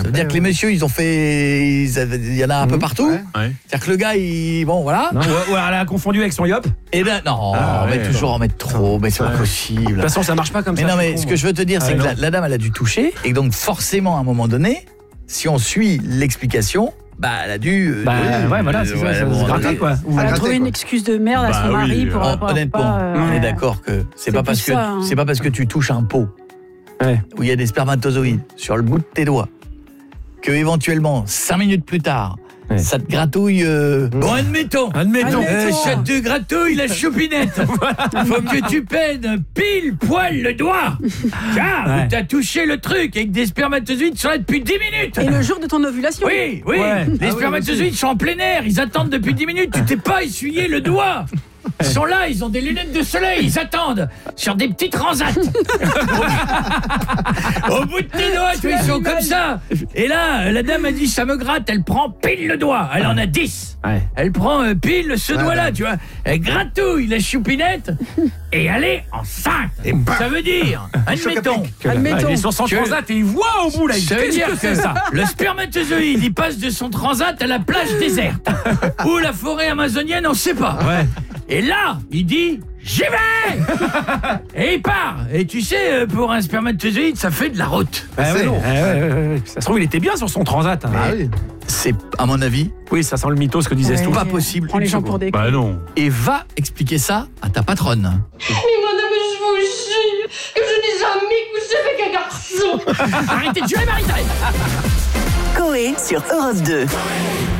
veut dire que les messieurs, il y en a un peu partout. Ouais. C'est-à-dire que le gars, bon, voilà. Non, ou elle a confondu avec son yop. Et là, non, toujours en mettre trop, mais c'est pas possible. De toute façon, ça marche pas comme mais ça. Non, mais ce que je veux te dire, c'est que la dame, elle a dû toucher, et donc forcément, à un moment donné, si on suit l'explication, elle a dû... voilà, c'est ça, se gratter, quoi. Elle a trouvé une excuse de merde à son mari pour honnêtement, on est d'accord que c'est pas parce que tu touches un pot où il y a des spermatozoïdes sur le bout de tes doigts que éventuellement 5 minutes plus tard ça te gratouille bon, admettons ça te gratouille la choupinette. Faut que tu peines pile poil le doigt. Tiens, t'as touché le truc avec des spermatozoïdes sont là depuis 10 minutes. Et le jour de ton ovulation. Oui. Les spermatozoïdes sont en plein air, ils attendent depuis 10 minutes, tu t'es pas essuyé le doigt. Ils sont là, ils ont des lunettes de soleil, ils attendent sur des petits transats. Au bout de tes doigts, ils sont comme ça. Et là, la dame a dit ça me gratte, elle prend pile le doigt. Elle en a 10. Elle prend pile ce doigt-là, tu vois. Elle gratouille la choupinette et elle est enceinte. Ça veut dire, admettons. Ils sont sans transat et ils voient au bout là. Ça veut dire que ça. Le spermatozoïde, il passe de son transat à la plage déserte ou la forêt amazonienne, on sait pas. Et là, il dit j'y vais. Et il part. Et tu sais, pour un spermatozoïde, ça fait de la route. Ça se trouve, il était bien sur son transat. C'est, à mon avis... Oui, ça sent le mytho, ce que disait Stu. Pas possible. Prends les gens pour des cons. non. Et va expliquer ça à ta patronne. Mais madame, je vous jure que je n'ai jamais couché avec un garçon. Arrêtez de jouer, Marie-Thérèse. Coé sur Europe 2.